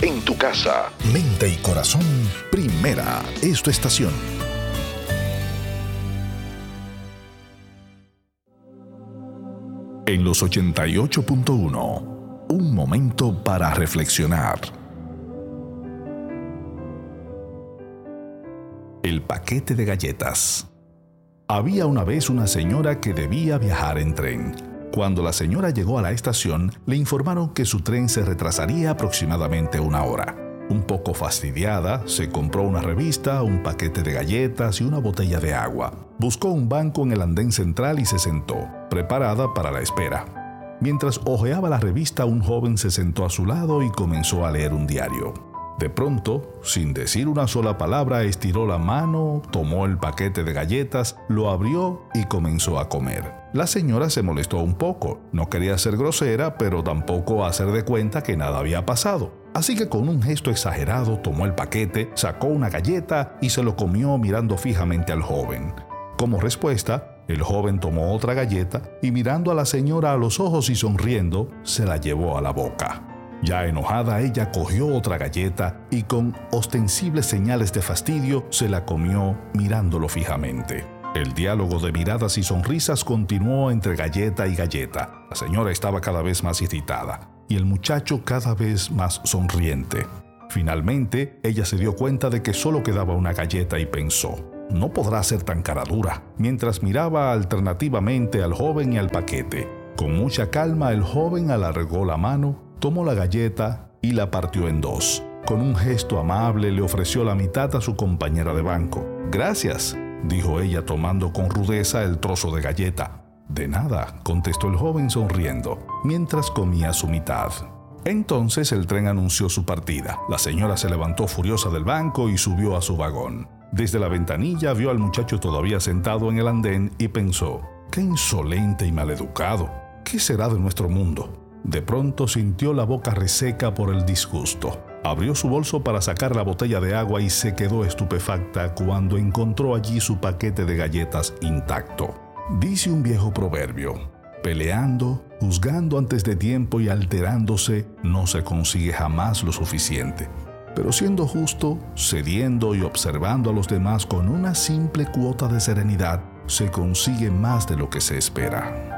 en tu casa. Mente y corazón, Primera es tu estación. En los 88.1, un momento para reflexionar. El paquete de galletas. Había una vez una señora que debía viajar en tren. Cuando la señora llegó a la estación, le informaron que su tren se retrasaría aproximadamente 1 hora. Un poco fastidiada, se compró una revista, un paquete de galletas y una botella de agua. Buscó un banco en el andén central y se sentó, preparada para la espera. Mientras hojeaba la revista, un joven se sentó a su lado y comenzó a leer un diario. De pronto, sin decir una sola palabra, estiró la mano, tomó el paquete de galletas, lo abrió y comenzó a comer. La señora se molestó un poco. No quería ser grosera, pero tampoco hacer de cuenta que nada había pasado. Así que con un gesto exagerado tomó el paquete, sacó una galleta y se lo comió mirando fijamente al joven. Como respuesta, el joven tomó otra galleta y mirando a la señora a los ojos y sonriendo, se la llevó a la boca. Ya enojada, ella cogió otra galleta y con ostensibles señales de fastidio se la comió mirándolo fijamente. El diálogo de miradas y sonrisas continuó entre galleta y galleta. La señora estaba cada vez más irritada y el muchacho cada vez más sonriente. Finalmente, ella se dio cuenta de que solo quedaba una galleta y pensó: no podrá ser tan caradura, mientras miraba alternativamente al joven y al paquete. Con mucha calma, el joven alargó la mano, tomó la galleta y la partió en dos. Con un gesto amable le ofreció la mitad a su compañera de banco. «Gracias», dijo ella tomando con rudeza el trozo de galleta. «De nada», contestó el joven sonriendo, mientras comía su mitad. Entonces el tren anunció su partida. La señora se levantó furiosa del banco y subió a su vagón. Desde la ventanilla vio al muchacho todavía sentado en el andén y pensó: «Qué insolente y maleducado. ¿Qué será de nuestro mundo?». De pronto sintió la boca reseca por el disgusto. Abrió su bolso para sacar la botella de agua y se quedó estupefacta cuando encontró allí su paquete de galletas intacto. Dice un viejo proverbio: peleando, juzgando antes de tiempo y alterándose, no se consigue jamás lo suficiente. Pero siendo justo, cediendo y observando a los demás con una simple cuota de serenidad, se consigue más de lo que se espera.